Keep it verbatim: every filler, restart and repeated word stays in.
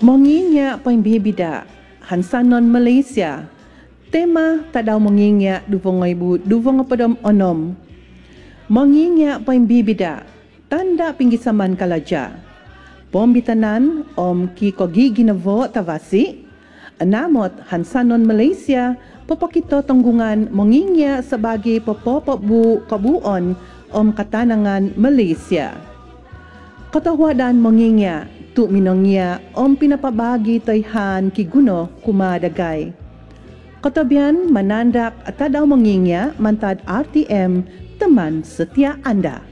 Monginya paimbibida, Hansanon Malaysia. Tema tadaw monginya duvongoy bu duvong padom onom. Monginya paimbibida, tanda pinggisaman kalaja. Pombitanan om kikogi ginavo tavasi. Anamot Hansanon Malaysia, popokito tunggungan monginya sebagai popopo kabuon om katanangan Malaysia. Katahwadan monginya, tu minongnya om pinapabagi toyhan kiguno kumadagay. Katabian manandak at tadaw monginya mantad R T M teman setia Anda.